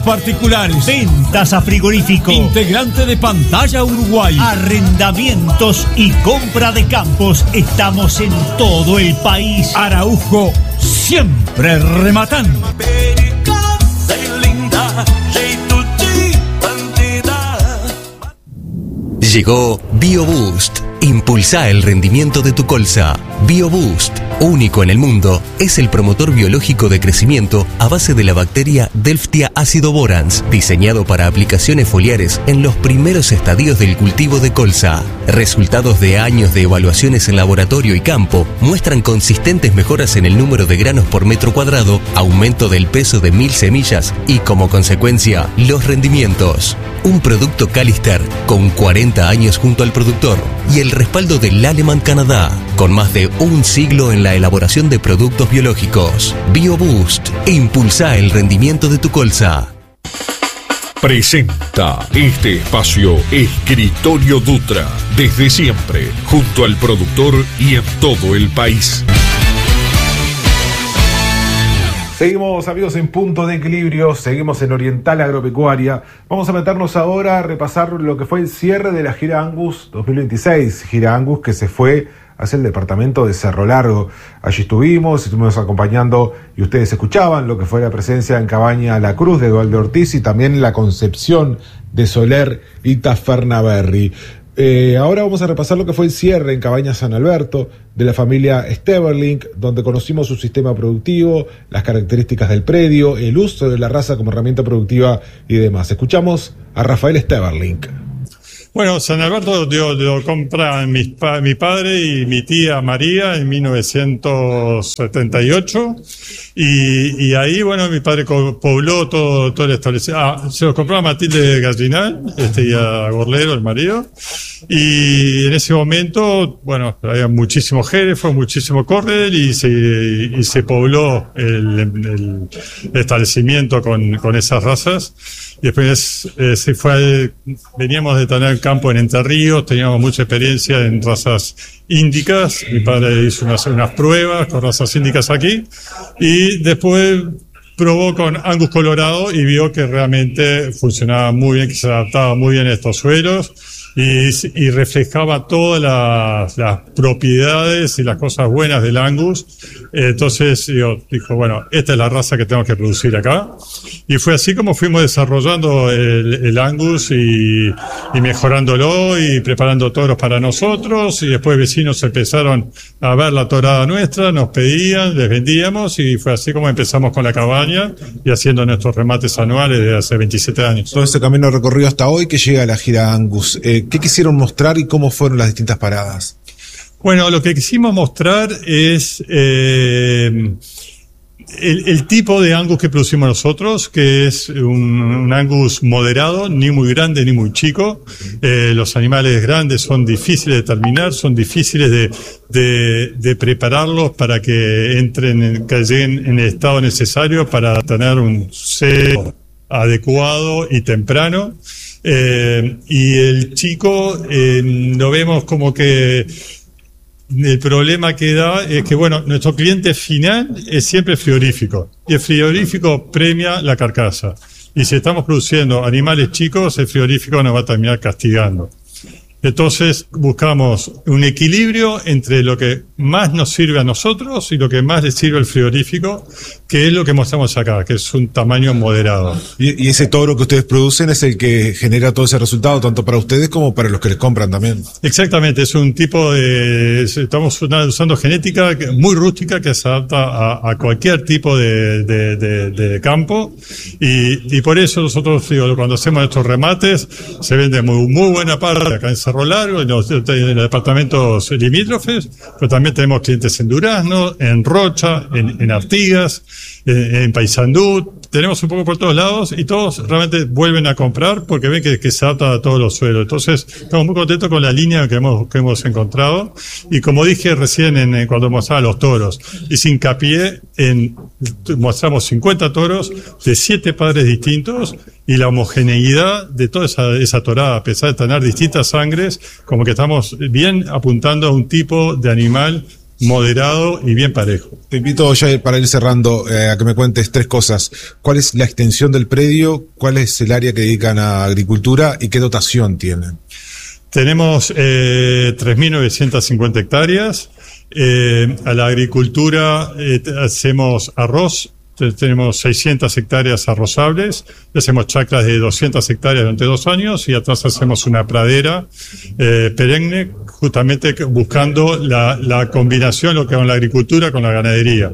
particulares. Ventas a frigorífico. Integrante de Pantalla Uruguay. Arrendamientos y compra de campos. Estamos en todo el país. Araujo, siempre rematando. Llegó BioBoost. Impulsa el rendimiento de tu colza. BioBoost, único en el mundo, es el promotor biológico de crecimiento a base de la bacteria Delftia acidoborans, diseñado para aplicaciones foliares en los primeros estadios del cultivo de colza. Resultados de años de evaluaciones en laboratorio y campo muestran consistentes mejoras en el número de granos por metro cuadrado, aumento del peso de 1000 semillas y, como consecuencia, los rendimientos. Un producto Calister con 40 años junto al productor y el respaldo del Aleman Canadá, con más de un siglo en la elaboración de productos biológicos. BioBoost, impulsa el rendimiento de tu colza. Presenta este espacio Escritorio Dutra, desde siempre, junto al productor y en todo el país. Seguimos, amigos, en Punto de Equilibrio, seguimos en Oriental Agropecuaria. Vamos a meternos ahora a repasar lo que fue el cierre de la Gira Angus 2026, Gira Angus que se fue hacia el departamento de Cerro Largo. Allí estuvimos acompañando y ustedes escuchaban lo que fue la presencia en Cabaña La Cruz de Eduardo Ortiz y también la Concepción de Soler y Tafernaberry. Ahora vamos a repasar lo que fue el cierre en Cabaña San Alberto de la familia Steverling, donde conocimos su sistema productivo, las características del predio, el uso de la raza como herramienta productiva y demás. Escuchamos a Rafael Steverling. Bueno, San Alberto lo compra mi padre y mi tía María en 1978 y ahí, bueno, mi padre pobló todo el establecimiento. Se lo compró a Matilde Gallinal y a Gorlero, el marido, y en ese momento, bueno, había muchísimos jerefos, muchísimo córner y se pobló el establecimiento con esas razas. Y después veníamos de tener campo en Entre Ríos, teníamos mucha experiencia en razas índicas. Mi padre hizo unas pruebas con razas índicas aquí y después probó con Angus Colorado y vio que realmente funcionaba muy bien, que se adaptaba muy bien a estos suelos y reflejaba todas las propiedades y las cosas buenas del Angus. Entonces dijo, bueno, esta es la raza que tengo que producir acá. Y fue así como fuimos desarrollando el Angus y mejorándolo y preparando toros para nosotros. Y después vecinos empezaron a ver la torada nuestra, nos pedían, les vendíamos y fue así como empezamos con la cabaña y haciendo nuestros remates anuales de hace 27 años. Todo ese camino recorrido hasta hoy que llega a la Gira Angus. ¿Qué quisieron mostrar y cómo fueron las distintas paradas? Bueno, lo que quisimos mostrar es el tipo de Angus que producimos nosotros, que es un Angus moderado, ni muy grande ni muy chico. Los animales grandes son difíciles de terminar, son difíciles de prepararlos para que que lleguen en el estado necesario para tener un celo adecuado y temprano. Y el chico lo vemos como que el problema que da es que, bueno, nuestro cliente final es siempre frigorífico y el frigorífico premia la carcasa y si estamos produciendo animales chicos el frigorífico nos va a terminar castigando. Entonces buscamos un equilibrio entre lo que más nos sirve a nosotros y lo que más le sirve al frigorífico, que es lo que mostramos acá, que es un tamaño moderado. Y ese toro que ustedes producen es el que genera todo ese resultado, tanto para ustedes como para los que les compran también. Exactamente, es un tipo estamos usando genética muy rústica que se adapta a cualquier tipo de campo y por eso nosotros, cuando hacemos estos remates, se vende muy buena parte acá en Cerro Largo, en los departamentos limítrofes, pero también tenemos clientes en Durazno, en Rocha, en Artigas, en Paysandú. Tenemos un poco por todos lados y todos realmente vuelven a comprar porque ven que se adapta a todos los suelos. Entonces, estamos muy contentos con la línea que hemos encontrado. Y como dije recién cuando mostraba los toros, hice hincapié mostramos 50 toros de 7 padres distintos y la homogeneidad de toda esa torada, a pesar de tener distintas sangres, como que estamos bien apuntando a un tipo de animal moderado y bien parejo. Te invito ya para ir cerrando a que me cuentes 3 cosas. ¿Cuál es la extensión del predio? ¿Cuál es el área que dedican a agricultura? ¿Y qué dotación tienen? Tenemos 3.950 hectáreas. A la agricultura hacemos arroz. Tenemos 600 hectáreas arrozables, hacemos chacras de 200 hectáreas durante 2 años y atrás hacemos una pradera perenne, justamente buscando la combinación, lo que con la agricultura, con la ganadería.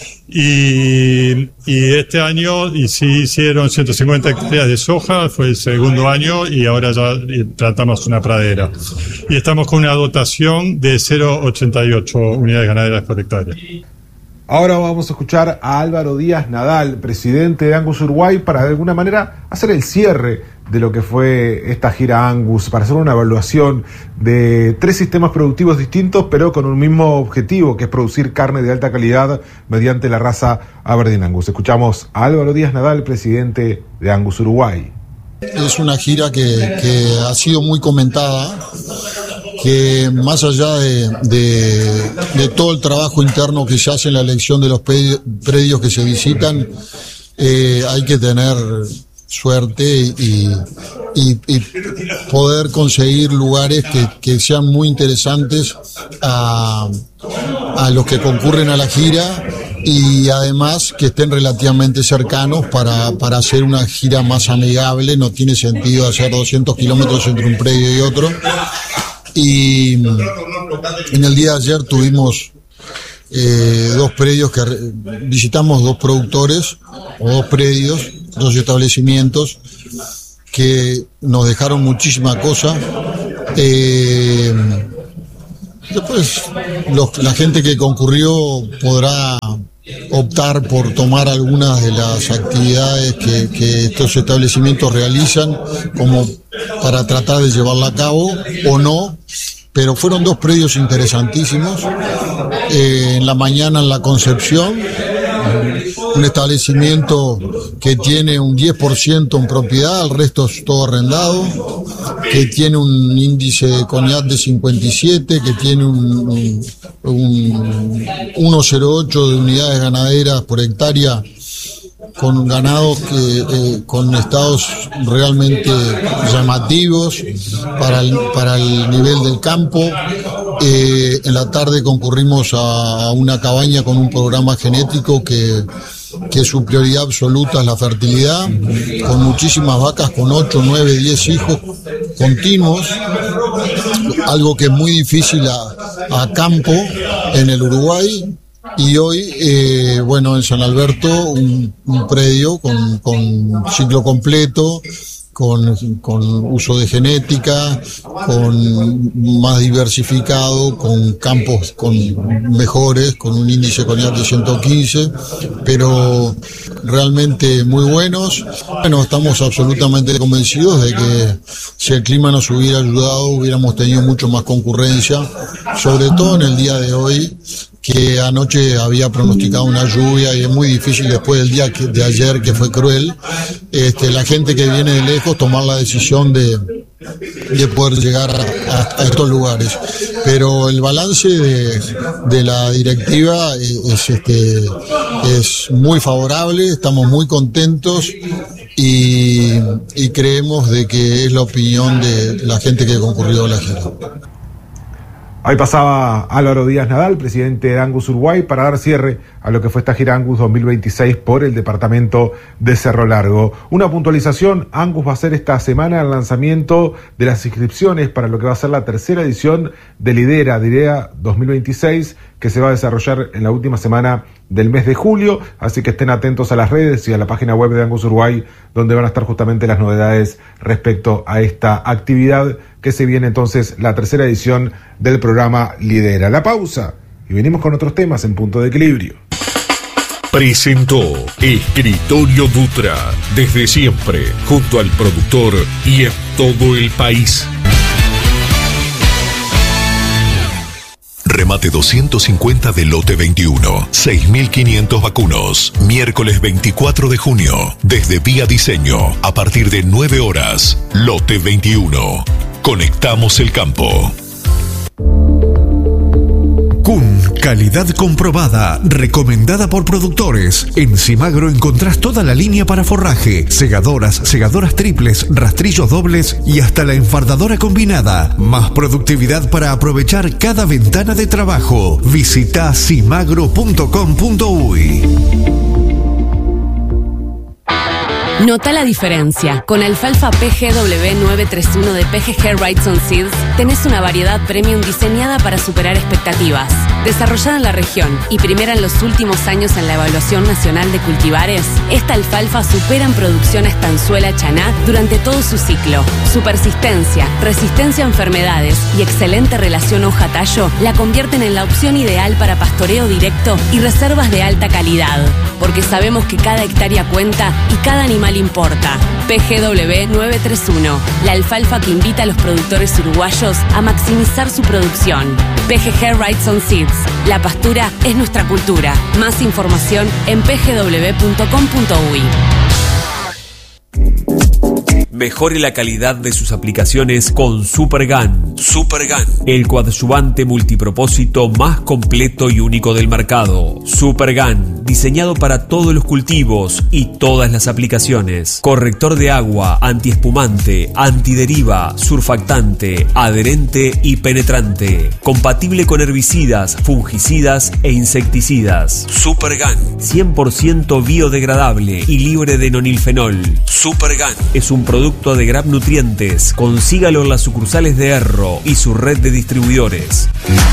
Y este año sí hicieron 150 hectáreas de soja, fue el segundo año y ahora ya plantamos una pradera. Y estamos con una dotación de 0,88 unidades ganaderas por hectárea. Ahora vamos a escuchar a Álvaro Díaz Nadal, presidente de Angus Uruguay, para de alguna manera hacer el cierre de lo que fue esta gira Angus, para hacer una evaluación de 3 sistemas productivos distintos, pero con un mismo objetivo, que es producir carne de alta calidad mediante la raza Aberdeen Angus. Escuchamos a Álvaro Díaz Nadal, presidente de Angus Uruguay. Es una gira que ha sido muy comentada, que más allá de todo el trabajo interno que se hace en la elección de los predios que se visitan, hay que tener suerte y poder conseguir lugares que sean muy interesantes a los que concurren a la gira, y además que estén relativamente cercanos para hacer una gira más amigable. No tiene sentido hacer 200 kilómetros entre un predio y otro. Y en el día de ayer tuvimos 2 predios que visitamos, 2 productores o 2 predios, 2 establecimientos que nos dejaron muchísima cosa. Después la gente que concurrió podrá optar por tomar algunas de las actividades que estos establecimientos realizan como para tratar de llevarla a cabo o no, pero fueron 2 predios interesantísimos. En la mañana en La Concepción, un establecimiento que tiene un 10% en propiedad, el resto es todo arrendado, que tiene un índice de CONIAT de 57, que tiene un 1,08 de unidades ganaderas por hectárea, con ganados con estados realmente llamativos para el nivel del campo. En la tarde concurrimos a una cabaña con un programa genético que su prioridad absoluta es la fertilidad, con muchísimas vacas con 8, 9, 10 hijos continuos, algo que es muy difícil a campo en el Uruguay. Y hoy, en San Alberto, un predio con ciclo completo, con uso de genética, con más diversificado, con campos mejores, con un índice CONIAT de 115, pero realmente muy buenos. Bueno, estamos absolutamente convencidos de que si el clima nos hubiera ayudado, hubiéramos tenido mucho más concurrencia, sobre todo en el día de hoy, que anoche había pronosticado una lluvia y es muy difícil después del día de ayer, que fue cruel, la gente que viene de lejos tomar la decisión de poder llegar a estos lugares. Pero el balance de la directiva es muy favorable, estamos muy contentos y creemos de que es la opinión de la gente que concurrió a la gira. Ahí pasaba Álvaro Díaz Nadal, presidente de Angus Uruguay, para dar cierre a lo que fue esta gira Angus 2026 por el departamento de Cerro Largo. Una puntualización: Angus va a hacer esta semana el lanzamiento de las inscripciones para lo que va a ser la 3ª edición de Lidera 2026, que se va a desarrollar en la última semana del mes de julio, así que estén atentos a las redes y a la página web de Angus Uruguay, donde van a estar justamente las novedades respecto a esta actividad que se viene entonces, la 3ª edición del programa Lidera. La pausa y venimos con otros temas en Punto de Equilibrio. Presentó Escritorio Dutra, desde siempre, junto al productor y en todo el país. Remate 250 de lote 21, 6.500 vacunos. Miércoles 24 de junio, desde Vía Diseño, a partir de 9 horas. Lote 21. Conectamos el campo. Calidad comprobada, recomendada por productores. En Simagro encontrás toda la línea para forraje, segadoras triples, rastrillos dobles y hasta la enfardadora combinada. Más productividad para aprovechar cada ventana de trabajo. Visita simagro.com.uy. Nota la diferencia. Con alfalfa PGW 931 de PGG Wrightson Seeds tenés una variedad premium diseñada para superar expectativas. Desarrollada en la región y primera en los últimos años en la evaluación nacional de cultivares, esta alfalfa supera en producción a estanzuela chaná durante todo su ciclo. Su persistencia, resistencia a enfermedades y excelente relación hoja-tallo la convierten en la opción ideal para pastoreo directo y reservas de alta calidad. Porque sabemos que cada hectárea cuenta y cada animal importa. PGW 931, la alfalfa que invita a los productores uruguayos a maximizar su producción. PGG Wrightson Seeds, la pastura es nuestra cultura. Más información en pgw.com.uy. Mejore la calidad de sus aplicaciones con Supergun. Supergun, el coadyuvante multipropósito más completo y único del mercado. Supergun, diseñado para todos los cultivos y todas las aplicaciones. Corrector de agua, antiespumante, antideriva, surfactante, adherente y penetrante. Compatible con herbicidas, fungicidas e insecticidas. Supergun, 100% biodegradable y libre de nonilfenol. Supergun es un producto de Grab Nutrientes. Consígalo en las sucursales de Erro y su red de distribuidores.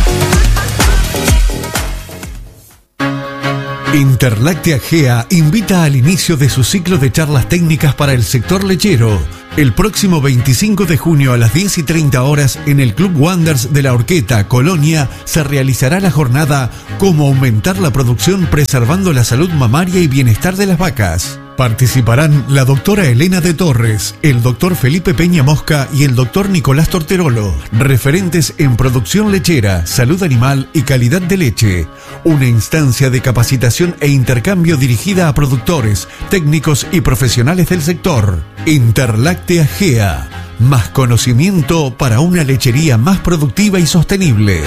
Interláctea GEA invita al inicio de su ciclo de charlas técnicas para el sector lechero. El próximo 25 de junio a las 10:30 horas en el Club Wanders de la Horqueta, Colonia, se realizará la jornada Cómo aumentar la producción preservando la salud mamaria y bienestar de las vacas. Participarán la doctora Elena de Torres, el doctor Felipe Peña Mosca y el doctor Nicolás Torterolo, referentes en producción lechera, salud animal y calidad de leche. Una instancia de capacitación e intercambio dirigida a productores, técnicos y profesionales del sector. Interláctea GEA, más conocimiento para una lechería más productiva y sostenible.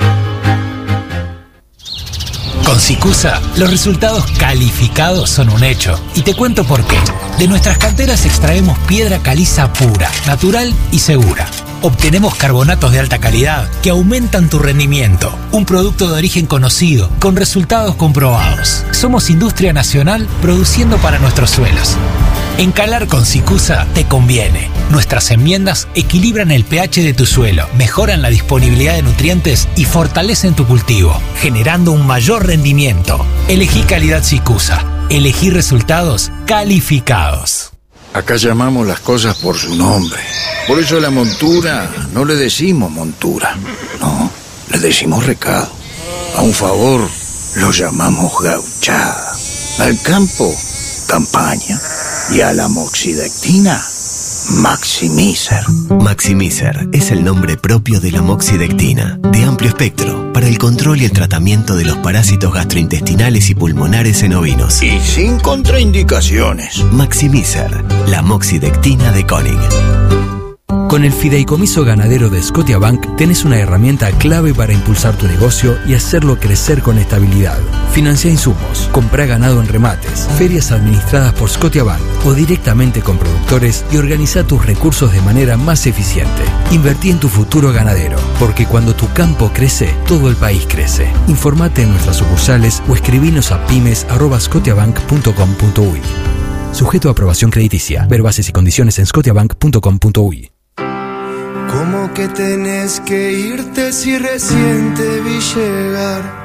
Con Sicusa, los resultados calificados son un hecho. Y te cuento por qué. De nuestras canteras extraemos piedra caliza pura, natural y segura. Obtenemos carbonatos de alta calidad que aumentan tu rendimiento. Un producto de origen conocido, con resultados comprobados. Somos industria nacional produciendo para nuestros suelos. Encalar con Sicusa te conviene. Nuestras enmiendas equilibran el pH de tu suelo, mejoran la disponibilidad de nutrientes y fortalecen tu cultivo, generando un mayor rendimiento. Elegí calidad Sicusa. Elegí resultados calificados. Acá llamamos las cosas por su nombre. Por eso a la montura no le decimos montura. No, le decimos recado. A un favor lo llamamos gauchada. Al campo, campaña. Y a la moxidectina, Maximizer. Maximizer es el nombre propio de la moxidectina, de amplio espectro, para el control y el tratamiento de los parásitos gastrointestinales y pulmonares en ovinos. Y sin contraindicaciones. Maximizer, la moxidectina de Koenig. Con el Fideicomiso Ganadero de Scotiabank tenés una herramienta clave para impulsar tu negocio y hacerlo crecer con estabilidad. Financia insumos, comprá ganado en remates, ferias administradas por Scotiabank o directamente con productores y organiza tus recursos de manera más eficiente. Invertí en tu futuro ganadero, porque cuando tu campo crece, todo el país crece. Informate en nuestras sucursales o escribinos a pymes@scotiabank.com.uy. Sujeto a aprobación crediticia. Ver bases y condiciones en scotiabank.com.uy. ¿Cómo que tenés que irte si recién te vi llegar?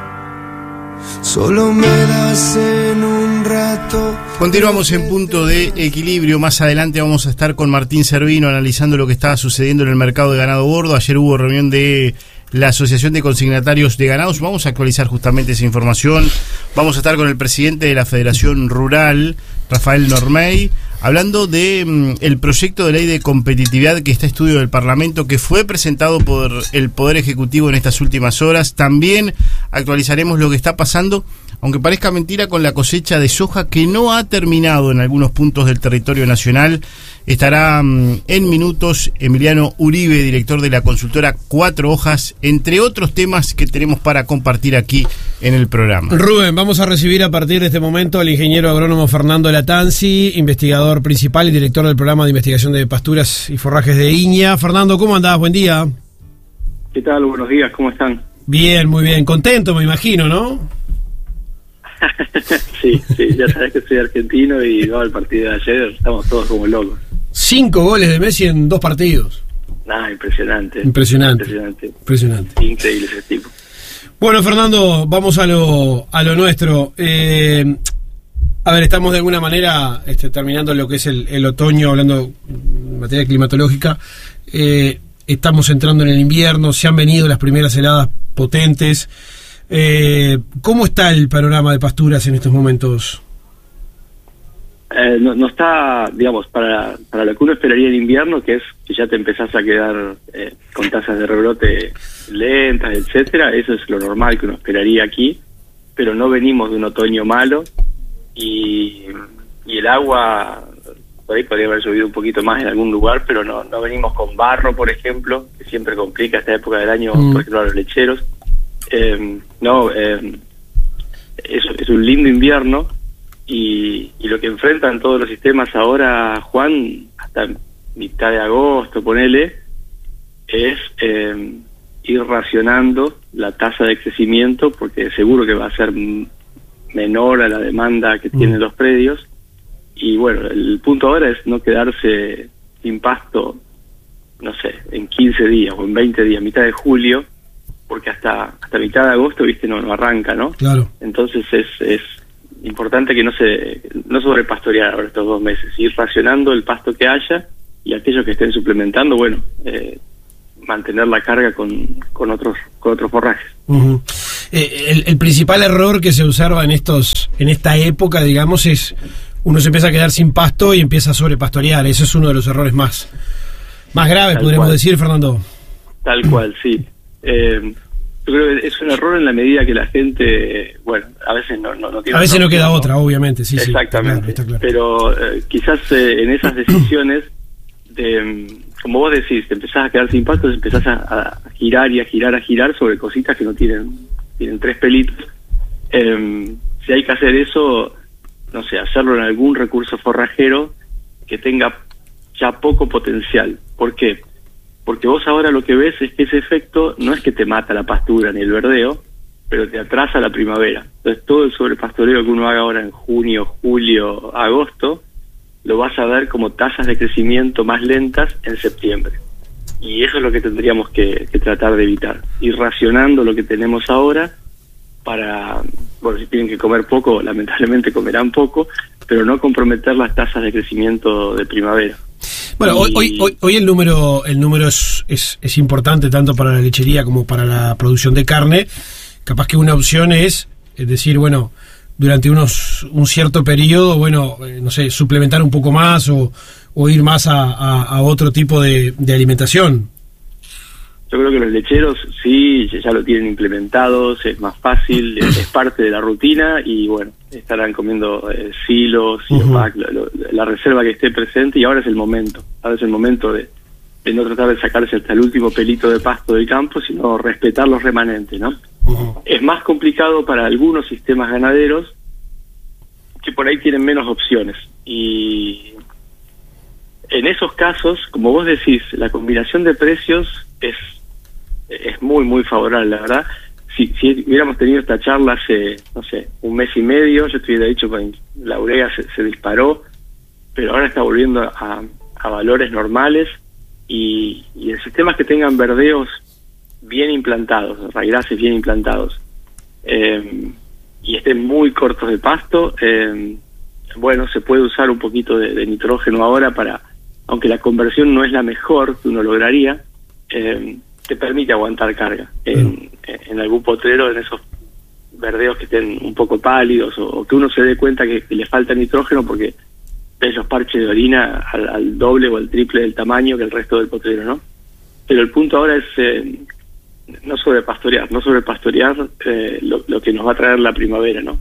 Solo me das en un rato. Continuamos en Punto de Equilibrio. Más adelante vamos a estar con Martín Servino analizando lo que está sucediendo en el mercado de ganado gordo. Ayer hubo reunión de la Asociación de Consignatarios de Ganados. Vamos a actualizar justamente esa información. Vamos a estar con el presidente de la Federación Rural, Rafael Normey, hablando de el proyecto de ley de competitividad que está a estudio del Parlamento, que fue presentado por el Poder Ejecutivo en estas últimas horas. También actualizaremos lo que está pasando aunque parezca mentira, con la cosecha de soja que no ha terminado en algunos puntos del territorio nacional. Estará en minutos Emiliano Uribe, director de la consultora Cuatro Hojas, entre otros temas que tenemos para compartir aquí en el programa. Rubén, vamos a recibir a partir de este momento al ingeniero agrónomo Fernando Latanzi, investigador principal y director del programa de investigación de pasturas y forrajes de INIA. Fernando, ¿cómo andás? Buen día. ¿Qué tal? Buenos días, ¿cómo están? Bien, muy bien. Contento, me imagino, ¿no? Sí, ya sabes que soy argentino y no, el partido de ayer estamos todos como locos. 5 goles de Messi en 2 partidos. Impresionante. Impresionante. Increíble ese tipo. Bueno, Fernando, vamos a lo nuestro. A ver, estamos de alguna manera terminando lo que es el otoño, hablando en materia climatológica. Estamos entrando en el invierno, se han venido las primeras heladas potentes. ¿Cómo está el panorama de pasturas en estos momentos? No está, digamos, para lo que uno esperaría en invierno, que es que ya te empezás a quedar con tasas de rebrote lentas, etcétera. Eso es lo normal que uno esperaría aquí, pero no venimos de un otoño malo y el agua, por ahí podría haber llovido un poquito más en algún lugar, pero no venimos con barro, por ejemplo, que siempre complica esta época del año, por ejemplo, a los lecheros. Es un lindo invierno. Y lo que enfrentan todos los sistemas ahora, Juan, hasta mitad de agosto, ponele, es ir racionando la tasa de crecimiento, porque seguro que va a ser menor a la demanda que tienen los predios. Y bueno, el punto ahora es no quedarse sin pasto, no sé, en 15 días o en 20 días, mitad de julio, porque hasta mitad de agosto, viste, no arranca, ¿no? Claro. Entonces es importante que no sobrepastorear ahora estos 2 meses, ir racionando el pasto que haya, y aquellos que estén suplementando, bueno, mantener la carga con otros forrajes. Uh-huh. El principal error que se observa en esta época, digamos, es uno se empieza a quedar sin pasto y empieza a sobrepastorear. Eso es uno de los errores más graves, podríamos decir, Fernando. Tal cual, sí. Yo creo que es un error en la medida que la gente, bueno, a veces no tiene... A veces no queda otra, obviamente, sí. Exactamente, está claro. Pero quizás en esas decisiones, como vos decís, te empezás a quedar sin pasto, te empezás a girar y a girar sobre cositas que no tienen 3 pelitos. Si hay que hacer eso, no sé, hacerlo en algún recurso forrajero que tenga ya poco potencial. ¿Por qué? Porque vos ahora lo que ves es que ese efecto no es que te mata la pastura ni el verdeo, pero te atrasa la primavera. Entonces todo el sobrepastoreo que uno haga ahora en junio, julio, agosto, lo vas a ver como tasas de crecimiento más lentas en septiembre. Y eso es lo que tendríamos que tratar de evitar. Ir racionando lo que tenemos ahora para, bueno, si tienen que comer poco, lamentablemente comerán poco, pero no comprometer las tasas de crecimiento de primavera. Bueno, hoy el número es importante tanto para la lechería como para la producción de carne. Capaz que una opción es decir, bueno, durante un cierto periodo, bueno, no sé, suplementar un poco más o ir más a otro tipo de alimentación. Yo creo que los lecheros sí, ya lo tienen implementados, es más fácil, es parte de la rutina y bueno, estarán comiendo silos, silopac, la reserva que esté presente, y ahora es el momento de no tratar de sacarse hasta el último pelito de pasto del campo, sino respetar los remanentes, ¿no? Es más complicado para algunos sistemas ganaderos que por ahí tienen menos opciones, y en esos casos, como vos decís, la combinación de precios es muy, muy favorable, la verdad. Si hubiéramos tenido esta charla hace, no sé, 1 mes y medio, yo te hubiera dicho que la urea se disparó, pero ahora está volviendo a valores normales, y en sistemas que tengan verdeos bien implantados, raigraces bien implantados, y estén muy cortos de pasto, bueno, se puede usar un poquito de nitrógeno ahora para, aunque la conversión no es la mejor que uno lograría, te permite aguantar carga en algún potrero, en esos verdeos que estén un poco pálidos, o que uno se dé cuenta que le falta nitrógeno porque ves los parches de orina al doble o al triple del tamaño que el resto del potrero, ¿no? Pero el punto ahora es no sobrepastorear lo que nos va a traer la primavera, ¿no?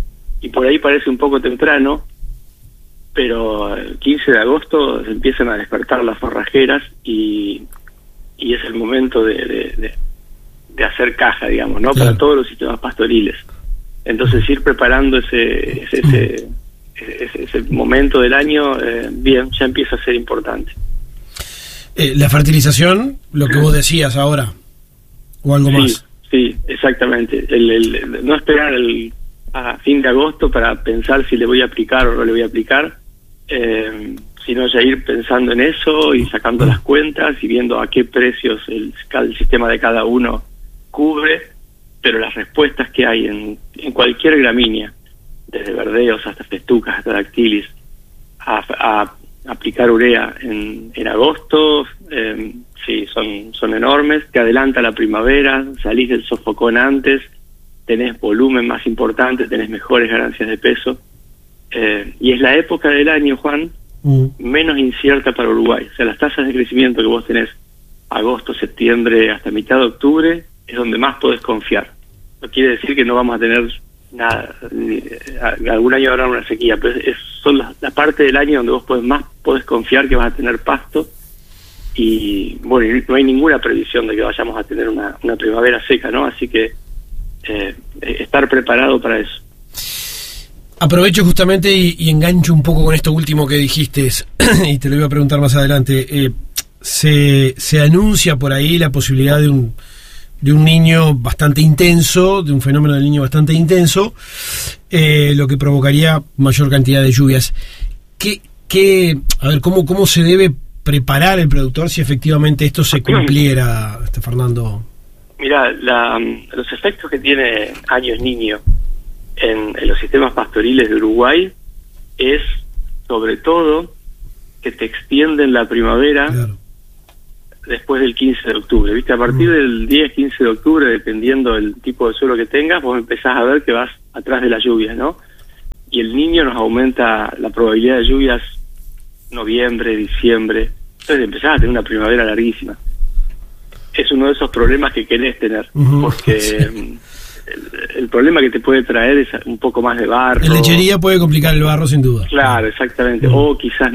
y por ahí parece un poco temprano, pero el 15 de agosto se empiezan a despertar las forrajeras y es el momento de hacer caja, digamos, ¿no? Para todos los sistemas pastoriles. Entonces ir preparando ese momento del año, bien, ya empieza a ser importante. La fertilización, lo que vos decías ahora, o algo más. Sí, exactamente. No esperar a fin de agosto para pensar si le voy a aplicar o no le voy a aplicar, sino ya ir pensando en eso y sacando las cuentas y viendo a qué precios el sistema de cada uno cubre, pero las respuestas que hay en cualquier gramínea, desde verdeos hasta festucas hasta dactilis, a aplicar urea en agosto, sí, son enormes. Te adelanta la primavera, salís del sofocón antes, tenés volumen más importante, tenés mejores ganancias de peso, y es la época del año, Juan, menos incierta para Uruguay. O sea, las tasas de crecimiento que vos tenés agosto, septiembre, hasta mitad de octubre, es donde más podés confiar. No quiere decir que no vamos a tener nada, algún año habrá una sequía, pero son la parte del año donde vos más podés confiar que vas a tener pasto, y bueno, no hay ninguna previsión de que vayamos a tener una primavera seca, ¿no? Así que estar preparado para eso. Aprovecho justamente y engancho un poco con esto último que dijiste, y te lo iba a preguntar más adelante. Se anuncia por ahí la posibilidad de un niño bastante intenso, de un fenómeno del niño bastante intenso, lo que provocaría mayor cantidad de lluvias. A ver, ¿cómo se debe preparar el productor si efectivamente esto se cumpliera, Fernando? Mira, los efectos que tiene Años Niño en los sistemas pastoriles de Uruguay es, sobre todo, que te extienden la primavera. Claro. Después del 15 de octubre, ¿viste? A partir del 10-15 de octubre, dependiendo del tipo de suelo que tengas, vos empezás a ver que vas atrás de las lluvias, ¿no? Y el niño nos aumenta la probabilidad de lluvias noviembre, diciembre. Entonces empezás a tener una primavera larguísima. Es uno de esos problemas que querés tener, porque el problema que te puede traer es un poco más de barro. En lechería puede complicar el barro, sin duda. Claro, exactamente. O quizás